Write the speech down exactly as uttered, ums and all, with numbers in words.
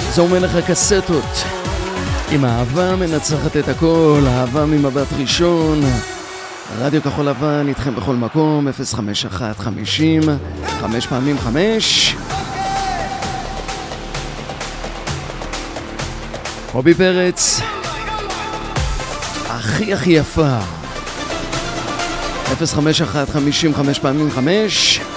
זו מלך הקסטות. עם אהבה מנצחת את הכל, אהבה ממבט ראשון. רדיו כחול לבן איתכם בכל מקום, אפס חמש אחת חמישים, חמש פעמים חמש. קובי פרץ, הכי הכי יפה. אפס חמש אחת חמישים, חמש פעמים חמש.